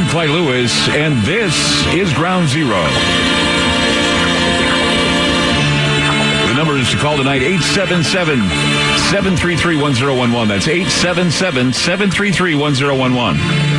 Clay Lewis, and this is Ground Zero. The number is to call tonight, 877-733-1011. That's 877-733-1011.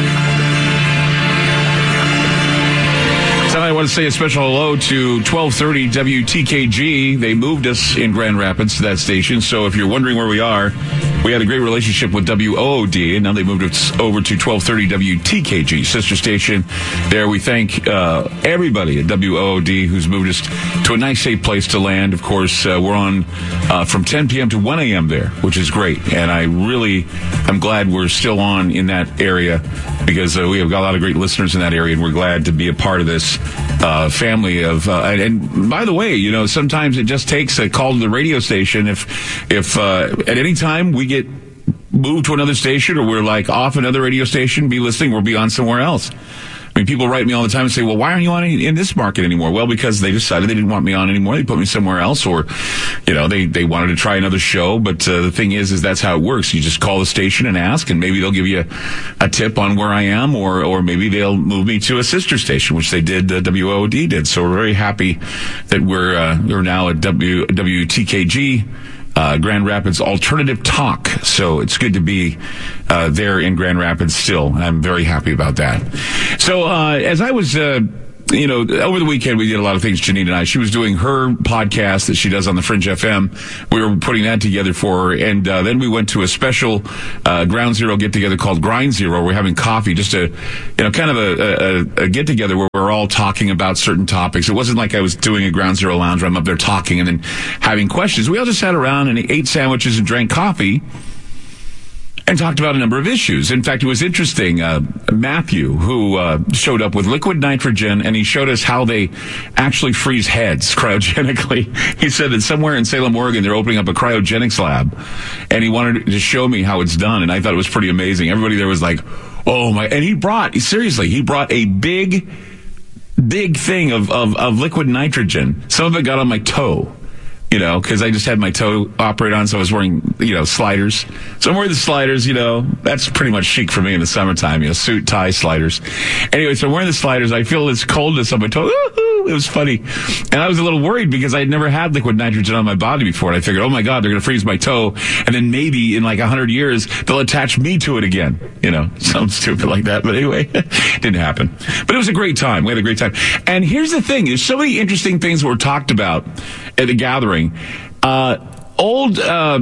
I want to say a special hello to 1230 WTKG. They moved us in Grand Rapids to that station. So if you're wondering where we are, we had a great relationship with WOOD, and now they moved us over to 1230 WTKG, sister station. There we thank everybody at WOOD who's moved us to a nice, safe place to land. Of course, we're on from 10 p.m. to 1 a.m. there, which is great. And I'm glad we're still on in that area because we have got a lot of great listeners in that area, and we're glad to be a part of this family of, and by the way, sometimes it just takes a call to the radio station. If at any time we get moved to another station or we're like off another radio station, be listening, we'll be on somewhere else. I mean, people write me all the time and say, well, why aren't you on in this market anymore? Well, because they decided they didn't want me on anymore. They put me somewhere else, or, they wanted to try another show. But the thing is that's how it works. You just call the station and ask, and maybe they'll give you a tip on where I am, or maybe they'll move me to a sister station, which they did, WOD did. So we're very happy that we're now at WTKG. Grand Rapids Alternative Talk. So it's good to be there in Grand Rapids still. I'm very happy about that. So as I was, over the weekend we did a lot of things, Janine and I. She was doing her podcast that she does on the Fringe FM. We were putting that together for her. And then we went to a special Ground Zero get-together called Grind Zero. We're having coffee, just a get-together where we're all talking about certain topics. It wasn't like I was doing a Ground Zero lounge where I'm up there talking and then having questions. We all just sat around and ate sandwiches and drank coffee and talked about a number of issues. In fact, it was interesting. Matthew, who showed up with liquid nitrogen, and he showed us how they actually freeze heads cryogenically. He said that somewhere in Salem, Oregon, they're opening up a cryogenics lab, and he wanted to show me how it's done, and I thought it was pretty amazing. Everybody there was like, oh my, and he brought a big thing of liquid nitrogen. Some of it got on my toe. Because I just had my toe operate on, so I was wearing, sliders. So I'm wearing the sliders, that's pretty much chic for me in the summertime, suit, tie, sliders. Anyway, so I'm wearing the sliders. I feel this coldness on my toe. It was funny. And I was a little worried because I had never had liquid nitrogen on my body before. And I figured, oh my God, they're going to freeze my toe. And then maybe in like 100 years, they'll attach me to it again. Something stupid like that. But anyway, didn't happen. But it was a great time. We had a great time. And here's the thing. There's so many interesting things that were talked about at the gathering. I don't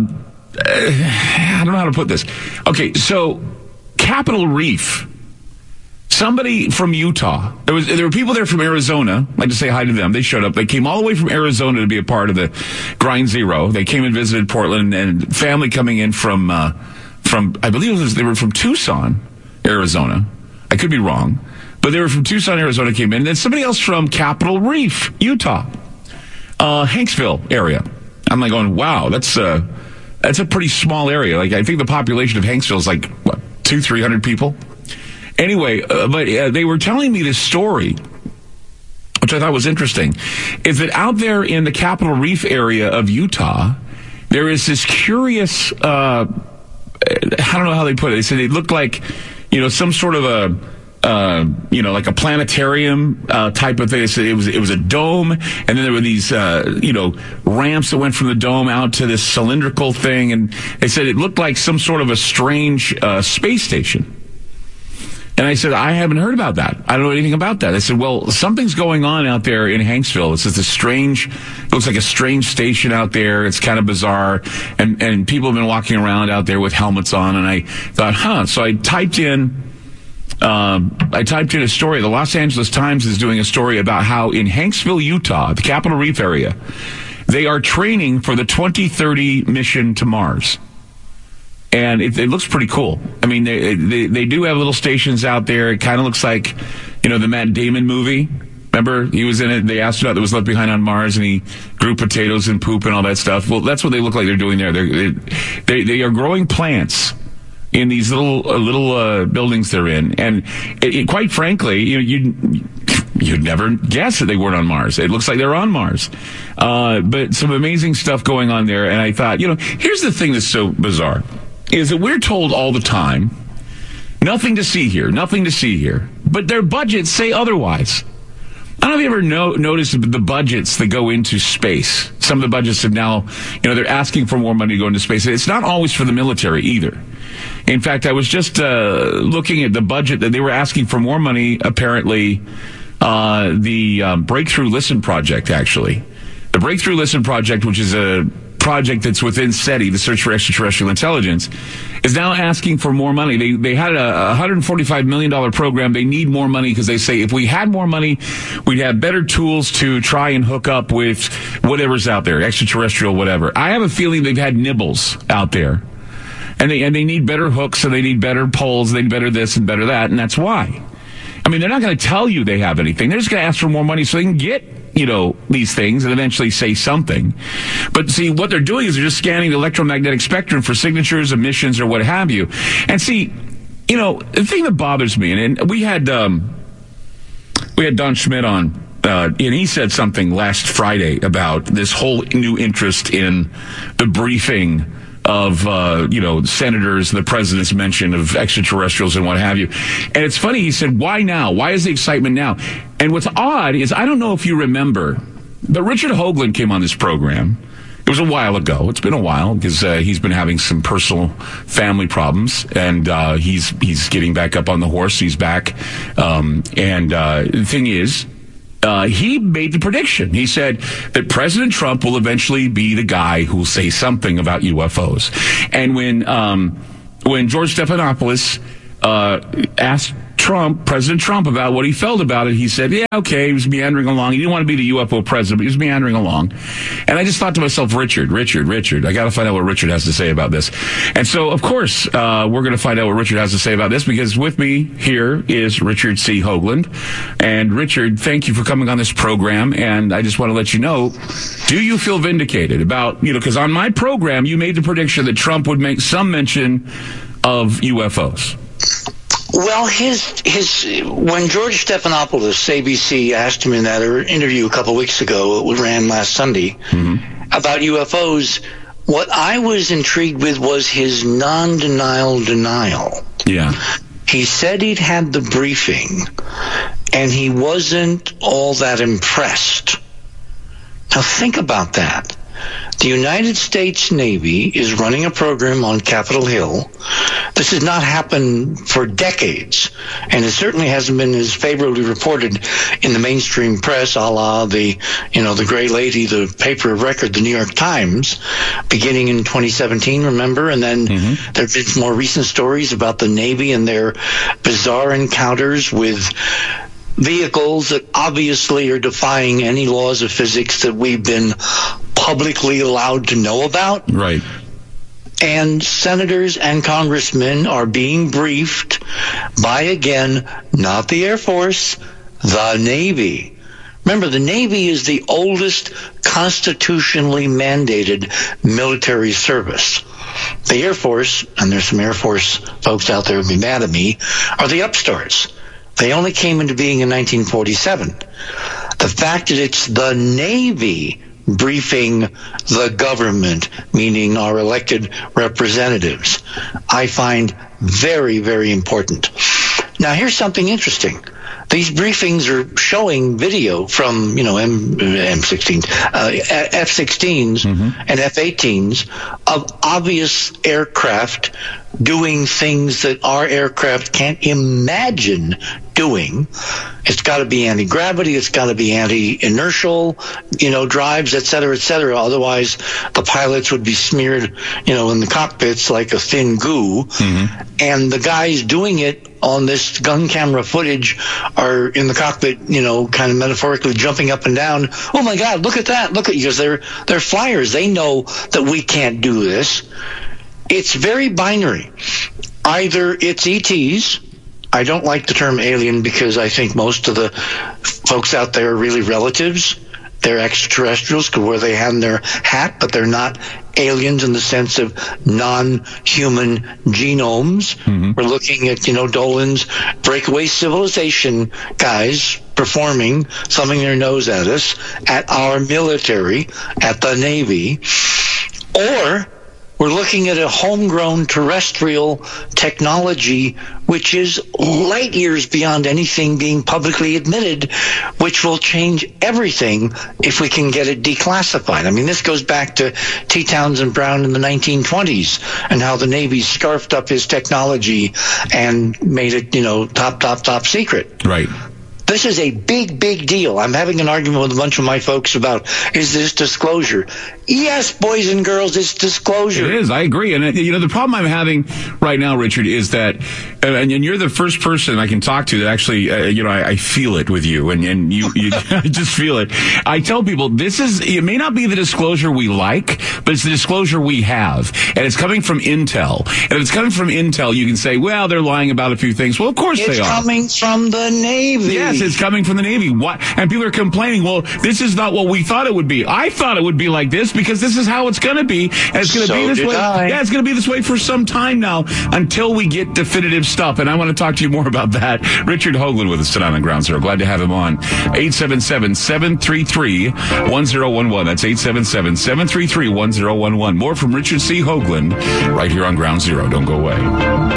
know how to put this. Okay, so Capitol Reef. Somebody from Utah. There were people there from Arizona. I'd like to say hi to them. They showed up. They came all the way from Arizona to be a part of the Grind Zero. They came and visited Portland, and family coming in from I believe they were from Tucson, Arizona. I could be wrong, but they were from Tucson, Arizona. Came in, and then somebody else from Capitol Reef, Utah. Hanksville area. I'm like going, wow, that's a pretty small area. Like, I think the population of Hanksville is like, 200-300 people? Anyway, but they were telling me this story, which I thought was interesting, is that out there in the Capitol Reef area of Utah, there is this curious, I don't know how they put it. They said it looked like, some sort of like a planetarium type of thing. They said it was a dome, and then there were these ramps that went from the dome out to this cylindrical thing, and they said it looked like some sort of a strange space station. And I said, I haven't heard about that. I don't know anything about that. I said, well, something's going on out there in Hanksville. It's just it looks like a strange station out there. It's kind of bizarre. And people have been walking around out there with helmets on. And I thought, So I typed in a story. The Los Angeles Times is doing a story about how in Hanksville, Utah, the Capitol Reef area, they are training for the 2030 mission to Mars. And it looks pretty cool. I mean, they do have little stations out there. It kind of looks like, the Matt Damon movie. Remember, he was in it, the astronaut that was left behind on Mars, and he grew potatoes and poop and all that stuff. Well, that's what they look like they're doing there. They are growing plants in these little buildings they're in. And quite frankly, you'd never guess that they weren't on Mars. It looks like they're on Mars. But some amazing stuff going on there. And I thought, here's the thing that's so bizarre, is that we're told all the time Nothing to see here. Nothing to see here. But their budgets say otherwise. I don't know if you ever noticed the budgets that go into space. Some of the budgets have now, they're asking for more money to go into space. It's not always for the military either. In fact, I was just looking at the budget that they were asking for more money, apparently, the Breakthrough Listen Project, actually. The Breakthrough Listen Project, which is a project that's within SETI, the Search for Extraterrestrial Intelligence, is now asking for more money. They had a $145 million program. They need more money because they say if we had more money, we'd have better tools to try and hook up with whatever's out there, extraterrestrial, whatever. I have a feeling they've had nibbles out there. And they need better hooks, and they need better poles, they need better this and better that, and that's why. I mean, they're not going to tell you they have anything. They're just going to ask for more money so they can get, these things and eventually say something. But see, what they're doing is they're just scanning the electromagnetic spectrum for signatures, emissions, or what have you. And see, the thing that bothers me, and we had Don Schmidt on, and he said something last Friday about this whole new interest in the briefing of, senators, the president's mention of extraterrestrials and what have you. And it's funny, he said, why now? Why is the excitement now? And what's odd is, I don't know if you remember, but Richard Hoagland came on this program. It was a while ago. It's been a while because he's been having some personal family problems, and he's getting back up on the horse. He's back. The thing is, he made the prediction. He said that President Trump will eventually be the guy who will say something about UFOs. And when George Stephanopoulos asked President Trump, about what he felt about it, he said, yeah, okay, he was meandering along. He didn't want to be the UFO president, but he was meandering along. And I just thought to myself, Richard, I got to find out what Richard has to say about this. And so, of course, we're going to find out what Richard has to say about this, because with me here is Richard C. Hoagland. And Richard, thank you for coming on this program. And I just want to let you know, do you feel vindicated about, because on my program, you made the prediction that Trump would make some mention of UFOs. Well, when George Stephanopoulos, ABC, asked him in that interview a couple weeks ago, it ran last Sunday, about UFOs, what I was intrigued with was his non-denial denial. Yeah. He said he'd had the briefing, and he wasn't all that impressed. Now think about that. The United States Navy is running a program on Capitol Hill. This has not happened for decades, and it certainly hasn't been as favorably reported in the mainstream press, a la the Gray Lady, the paper of record, the New York Times, beginning in 2017, remember? And then there have been more recent stories about the Navy and their bizarre encounters with vehicles that obviously are defying any laws of physics that we've been publicly allowed to know about. Right. And senators and congressmen are being briefed by, again, not the Air Force, the Navy. Remember, the Navy is the oldest constitutionally mandated military service. The Air Force, and there's some Air Force folks out there who'd be mad at me, are the upstarts. They only came into being in 1947. The fact that it's the Navy briefing the government, meaning our elected representatives, I find very, very important. Now, here's something interesting. These briefings are showing video from, M16s, F-16s and F-18s of obvious aircraft doing things that our aircraft can't imagine doing. It's got to be anti-gravity. It's got to be anti-inertial, drives, et cetera, et cetera. Otherwise, the pilots would be smeared, in the cockpits like a thin goo. And the guys doing it on this gun camera footage are in the cockpit, kind of metaphorically jumping up and down. Oh my God, look at that. Because they're flyers. They know that we can't do this. It's very binary. Either it's ETs. I don't like the term alien because I think most of the folks out there are really relatives. They're extraterrestrials because where they have their hat, but they're not aliens in the sense of non-human genomes. We're looking at, Dolan's breakaway civilization guys performing, thumbing their nose at us, at our military, at the Navy. Or We're looking at a homegrown terrestrial technology which is light years beyond anything being publicly admitted, which will change everything if we can get it declassified. I mean, this goes back to T. Townsend Brown in the 1920s and how the Navy scarfed up his technology and made it, top secret. Right. This is a big, big deal. I'm having an argument with a bunch of my folks about, is this disclosure? Yes, boys and girls, it's disclosure. It is. I agree. And, the problem I'm having right now, Richard, is that, and you're the first person I can talk to that actually, I feel it with you, and you I just feel it. I tell people, it may not be the disclosure we like, but it's the disclosure we have. And it's coming from Intel. And if it's coming from Intel, you can say, well, they're lying about a few things. Well, of course they are. It's coming from the Navy. Yes, it's coming from the Navy. What? And people are complaining, well, this is not what we thought it would be. I thought it would be like this because this is how it's going to be. And it's going to be this way. Yeah, it's going to be this way for some time now until we get definitive stuff. And I want to talk to you more about that. Richard Hoagland with us tonight on Ground Zero. Glad to have him on. 877-733-1011. That's 877-733-1011. More from Richard C. Hoagland right here on Ground Zero. Don't go away.